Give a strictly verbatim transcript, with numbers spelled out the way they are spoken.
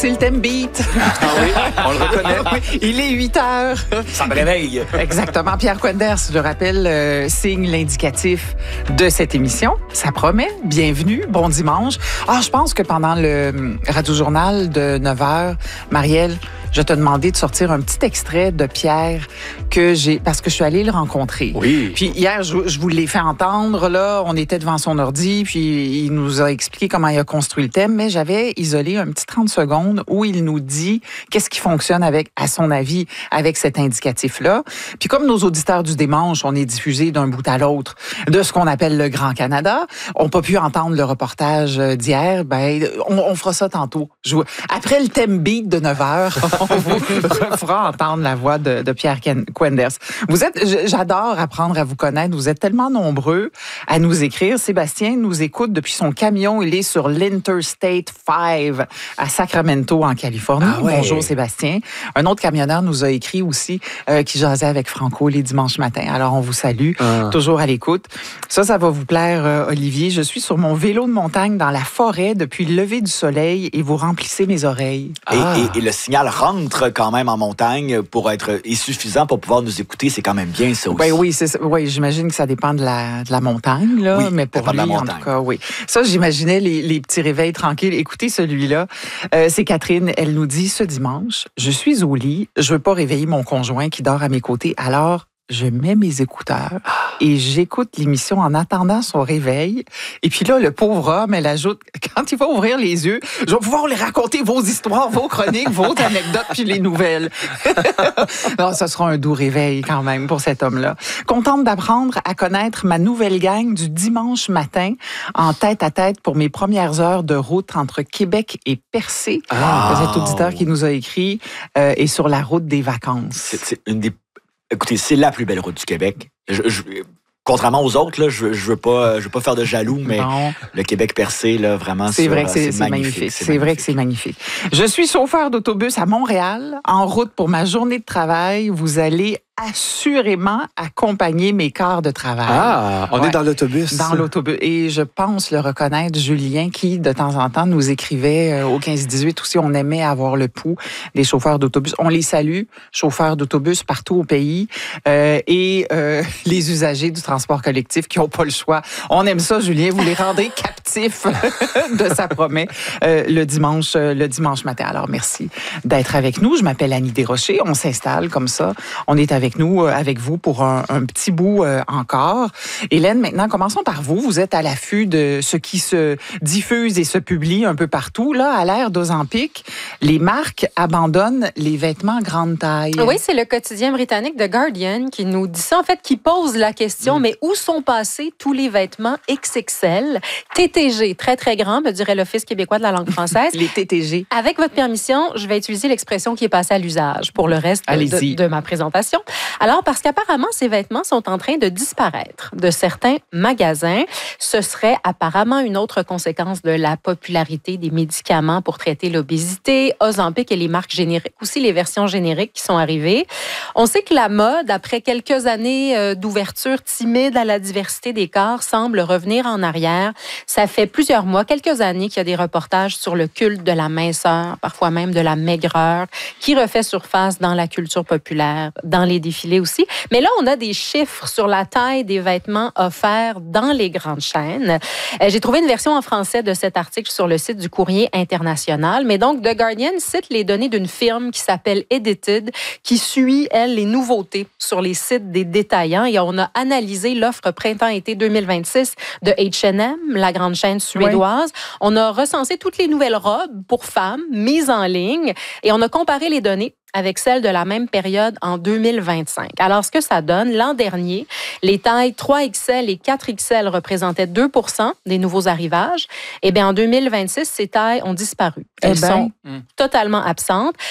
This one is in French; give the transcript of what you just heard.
c'est le thème beat. Ah oui, on le reconnaît. Il est huit heures. Ça me réveille. Exactement. Pierre Quenders, je le rappelle, euh, signe l'indicatif de cette émission. Ça promet. Bienvenue. Bon dimanche. Ah, je pense que pendant le Radio-Journal de neuf heures, Marielle, je te demandais de sortir un petit extrait de Pierre que j'ai, parce que je suis allée le rencontrer. Oui. Puis hier, je, je vous l'ai fait entendre, là, on était devant son ordi, puis il nous a expliqué comment il a construit le thème, mais j'avais isolé un petit trente secondes où il nous dit qu'est-ce qui fonctionne avec, à son avis, avec cet indicatif-là. Puis comme nos auditeurs du dimanche, on est diffusés d'un bout à l'autre de ce qu'on appelle le Grand Canada, on n'a pas pu entendre le reportage d'hier, ben, on, on fera ça tantôt. Je, après le thème beat de neuf heures, on vous fera entendre la voix de, de Pierre Quenders. Vous êtes, j'adore apprendre à vous connaître. Vous êtes tellement nombreux à nous écrire. Sébastien nous écoute depuis son camion. Il est sur l'Interstate cinq à Sacramento, en Californie. Ah ouais. Bonjour Sébastien. Un autre camionneur nous a écrit aussi euh, qui jasait avec Franco les dimanches matins. Alors on vous salue, ah. toujours à l'écoute. Ça, ça va vous plaire, euh, Olivier. Je suis sur mon vélo de montagne dans la forêt depuis le lever du soleil et vous remplissez mes oreilles. Et, ah. et, et le signal rentre quand même en montagne pour être est suffisant pour pouvoir nous écouter. C'est quand même bien ça aussi. Ben oui, c'est, oui, j'imagine que ça dépend de la, de la montagne, là, oui, mais pour lui, en tout cas, oui. Ça, j'imaginais les, les petits réveils tranquilles. Écoutez celui-là. Euh, c'est Catherine, elle nous dit, ce dimanche, je suis au lit, je veux pas réveiller mon conjoint qui dort à mes côtés, alors je mets mes écouteurs et j'écoute l'émission en attendant son réveil. Et puis là, le pauvre homme, elle ajoute, quand il va ouvrir les yeux, je vais pouvoir lui raconter vos histoires, vos chroniques, vos anecdotes, puis les nouvelles. Non, ce sera un doux réveil quand même pour cet homme-là. Contente d'apprendre à connaître ma nouvelle gang du dimanche matin en tête à tête pour mes premières heures de route entre Québec et Percé. Ah. Cet auditeur qui nous a écrit euh, est sur la route des vacances. C'est, c'est une des Écoutez, c'est la plus belle route du Québec. Je, je, contrairement aux autres, là, je ne veux, veux, pas, je veux pas faire de jaloux, mais non. Le Québec-Percé, là, vraiment, c'est, sur, vrai que c'est, c'est, c'est magnifique. magnifique. C'est, c'est magnifique. vrai que c'est magnifique. Je suis chauffeur d'autobus à Montréal. En route pour ma journée de travail, vous allez assurément accompagner mes quarts de travail. Ah, on ouais, est dans l'autobus. Dans l'autobus. Et je pense le reconnaître, Julien, qui, de temps en temps, nous écrivait au quinze dix-huit aussi, on aimait avoir le pouls des chauffeurs d'autobus. On les salue, chauffeurs d'autobus partout au pays, euh, et euh, les usagers du transport collectif qui n'ont pas le choix. On aime ça, Julien, vous les rendez captifs de sa promesse euh, le dimanche, le dimanche matin. Alors, merci d'être avec nous. Je m'appelle Annie Desrochers. On s'installe comme ça. On est avec avec nous, avec vous pour un, un petit bout euh, encore. Hélène, maintenant, commençons par vous. Vous êtes à l'affût de ce qui se diffuse et se publie un peu partout. Là, à l'ère d'Ozempic, les marques abandonnent les vêtements grande taille. Oui, c'est le quotidien britannique The Guardian qui nous dit ça, en fait, qui pose la question, mmh. mais où sont passés tous les vêtements X X L, T T G, très, très grand, me dirait l'Office québécois de la langue française. Les T T G. Avec votre permission, je vais utiliser l'expression qui est passée à l'usage pour le reste de, de ma présentation. Alors, parce qu'apparemment, ces vêtements sont en train de disparaître de certains magasins. Ce serait apparemment une autre conséquence de la popularité des médicaments pour traiter l'obésité, Ozempic et les marques génériques, aussi les versions génériques qui sont arrivées. On sait que la mode, après quelques années d'ouverture timide à la diversité des corps, semble revenir en arrière. Ça fait plusieurs mois, quelques années qu'il y a des reportages sur le culte de la minceur, parfois même de la maigreur, qui refait surface dans la culture populaire, dans les défilés aussi. Mais là, on a des chiffres sur la taille des vêtements offerts dans les grandes chaînes. Euh, j'ai trouvé une version en français de cet article sur le site du Courrier international. Mais donc, The Guardian cite les données d'une firme qui s'appelle Edited, qui suit, elle, les nouveautés sur les sites des détaillants. Et on a analysé l'offre printemps-été deux mille vingt-six de H and M, la grande chaîne suédoise. Oui. On a recensé toutes les nouvelles robes pour femmes mises en ligne et on a comparé les données avec celle de la même période en deux mille vingt-cinq. Alors, ce que ça donne, l'an dernier, les tailles trois X L et quatre X L représentaient deux pour cent des nouveaux arrivages. Eh bien, en deux mille vingt-six, ces tailles ont disparu. Elles eh ben, sont mmh. totalement absentes.